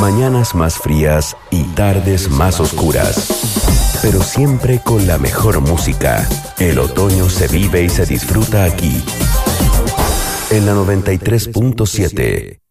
Mañanas más frías y tardes más oscuras, pero siempre con la mejor música. El otoño se vive y se disfruta aquí, en la 93.7.